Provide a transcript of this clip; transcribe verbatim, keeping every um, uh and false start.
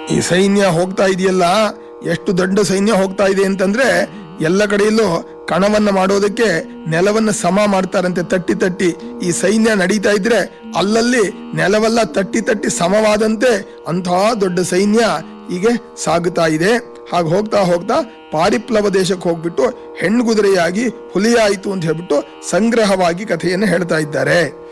ಈ ಸೈನ್ಯ ಹೋಗ್ತಾ ಇದೆಯಲ್ಲ, ಎಷ್ಟು ದೊಡ್ಡ ಸೈನ್ಯ ಹೋಗ್ತಾ ಇದೆ ಅಂತಂದ್ರೆ ಎಲ್ಲ ಕಡೆಯಲ್ಲೂ ಕಣವನ್ನ ಮಾಡೋದಕ್ಕೆ ನೆಲವನ್ನ ಸಮ ಮಾಡ್ತಾರಂತೆ, ತಟ್ಟಿ ತಟ್ಟಿ. ಈ ಸೈನ್ಯ ನಡೀತಾ ಇದ್ರೆ ಅಲ್ಲಲ್ಲಿ ನೆಲವೆಲ್ಲ ತಟ್ಟಿ ತಟ್ಟಿ ಸಮವಾದಂತೆ ಅಂತಹ ದೊಡ್ಡ ಸೈನ್ಯ ಹೀಗೆ ಸಾಗುತ್ತಾ ಇದೆ. ಹಾಗೆ ಹೋಗ್ತಾ ಹೋಗ್ತಾ ಪಾರಿಪ್ಲವ ದೇಶಕ್ಕೆ ಹೋಗ್ಬಿಟ್ಟು ಹೆಣ್ಣುಗುದುರೆಯಾಗಿ ಹುಲಿಯಾಯಿತು ಅಂತ ಹೇಳ್ಬಿಟ್ಟು ಸಂಗ್ರಹವಾಗಿ ಕಥೆಯನ್ನು ಹೇಳ್ತಾ ಇದ್ದಾರೆ.